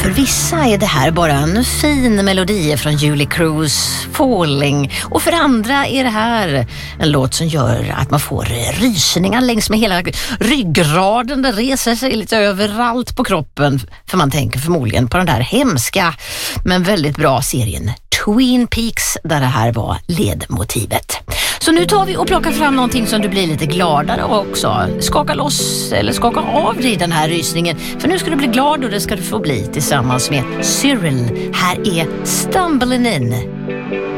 För vissa är det här bara en fin melodi från Julie Cruz, Falling. Och för andra är det här en låt som gör att man får rysningar längs med hela ryggraden. Det reser sig lite överallt på kroppen. För man tänker förmodligen på den där hemska men väldigt bra serien Twin Peaks, där det här var ledmotivet. Så nu tar vi och plockar fram någonting som du blir lite gladare också. Skaka loss eller skaka av dig den här rysningen. För nu ska du bli glad, och det ska du få bli tillsammans med Cyril. Här är Stumbling In.